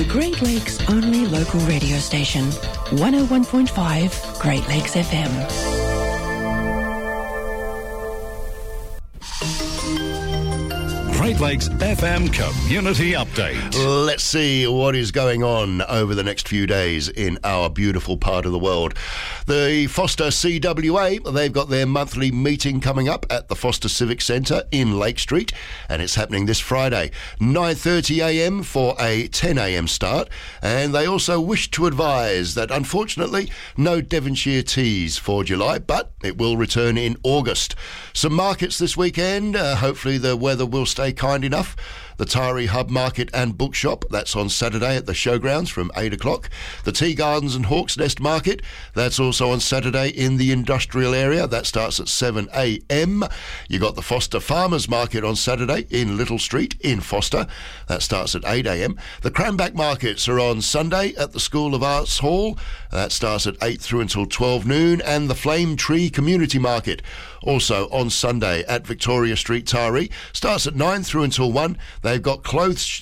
Great Lakes' only local radio station, 101.5 Great Lakes FM. Great Lakes FM Community Update. Let's see what is going on over the next few days in our beautiful part of the world. The Foster CWA, they've got their monthly meeting coming up at the Foster Civic Centre in Lake Street, and it's happening this Friday, 9:30am for a 10am start. And they also wish to advise that unfortunately no Devonshire teas for July, but it will return in August. Some markets this weekend, hopefully the weather will stay kind enough. The Tari Hub Market and Bookshop, that's on Saturday at the Showgrounds from 8 o'clock. The Tea Gardens and Hawks Nest Market, that's also on Saturday in the industrial area. That starts at 7am. You got the Foster Farmers Market on Saturday in Little Street in Foster. That starts at 8am. The Cranback Markets are on Sunday at the School of Arts Hall. That starts at 8 through until 12 noon. And the Flame Tree Community Market, also on Sunday at Victoria Street, Tari, starts at 9 through until 1. They've got clothes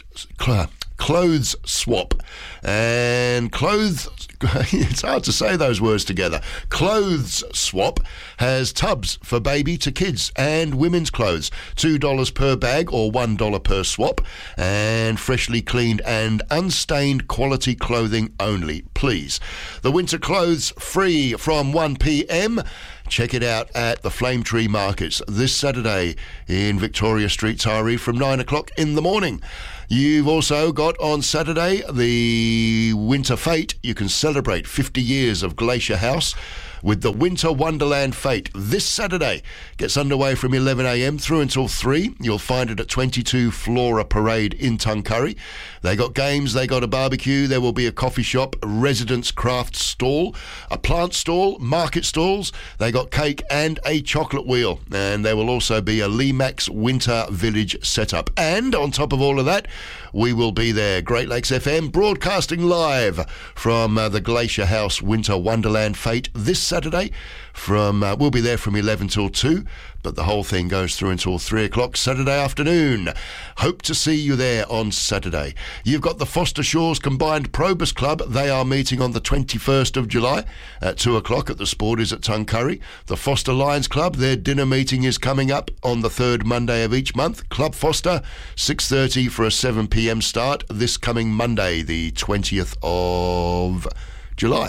swap and clothes. It's hard to say those words together. Clothes Swap has tubs for baby to kids and women's clothes, $2 per bag or $1 per swap, and freshly cleaned and unstained quality clothing only, please. The winter clothes free from 1pm. Check it out at the Flame Tree Markets this Saturday in Victoria Street, Tari, from 9 o'clock in the morning. You've also got on Saturday the Winter Fete. You can celebrate 50 years of Glacier House with the Winter Wonderland Fete this Saturday. Gets underway from 11am through until 3. You'll find it at 22 Flora Parade in Tuncurry. They got games, they got a barbecue, there will be a coffee shop, a residence craft stall, a plant stall, market stalls. They got cake and a chocolate wheel. And there will also be a Lemax Winter Village setup. And on top of all of that, we will be there, Great Lakes FM, broadcasting live from the Glacier House Winter Wonderland Fete this Saturday. We'll be there from 11 till 2, but the whole thing goes through until 3 o'clock Saturday afternoon. Hope to see you there on Saturday. You've got the Foster Shores Combined Probus Club. They are meeting on the 21st of July at 2 o'clock at the Sporties at Tuncurry. The Foster Lions Club, their dinner meeting is coming up on the third Monday of each month. Club Foster, 6:30 for a 7pm start this coming Monday, the 20th of July.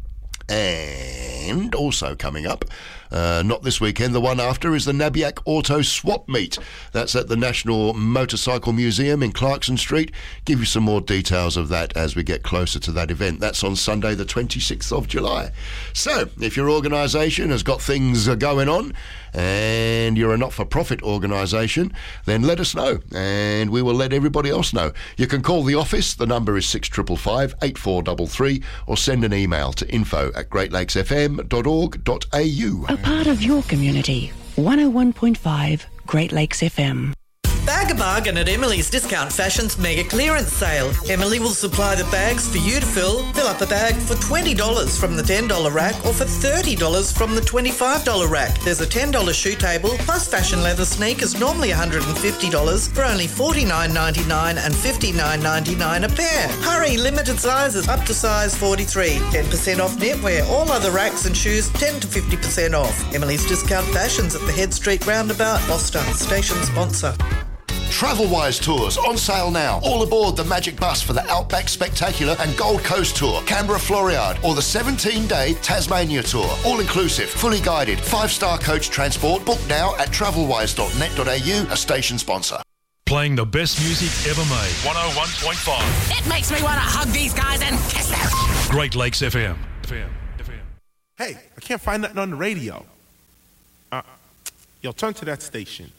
And also coming up, not this weekend, the one after, is the Nabiac Auto Swap Meet. That's at the National Motorcycle Museum in Clarkson Street. Give you some more details of that as we get closer to that event. That's on Sunday the 26th of July. So, if your organisation has got things going on and you're a not-for-profit organisation, then let us know and we will let everybody else know. You can call the office. The number is 6555 8433, or send an email to info@greatlakesfm.org.au. A part of your community, 101.5 Great Lakes FM. Bag a bargain at Emily's Discount Fashions Mega Clearance Sale. Emily will supply the bags for you to fill. Fill up a bag for $20 from the $10 rack or for $30 from the $25 rack. There's a $10 shoe table plus fashion leather sneakers, normally $150 for only $49.99 and $59.99 a pair. Hurry, limited sizes up to size 43. 10% off knitwear. All other racks and shoes 10 to 50% off. Emily's Discount Fashions at the Head Street Roundabout, Foster, station sponsor. Travelwise Tours on sale now. All aboard the Magic Bus for the Outback Spectacular and Gold Coast Tour, Canberra Floriade, or the 17-day Tasmania Tour. All inclusive, fully guided, 5-star coach transport. Book now at travelwise.net.au, a station sponsor. Playing the best music ever made. 101.5. It makes me want to hug these guys and kiss them. Great Lakes FM. Hey, I can't find nothing on the radio. Yo, turn to that station.